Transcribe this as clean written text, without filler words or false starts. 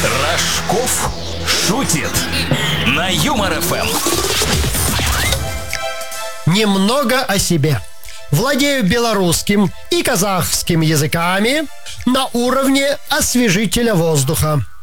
Рожков шутит на Юмор ФМ. Немного о себе. Владею белорусским и казахским языками на уровне освежителя воздуха.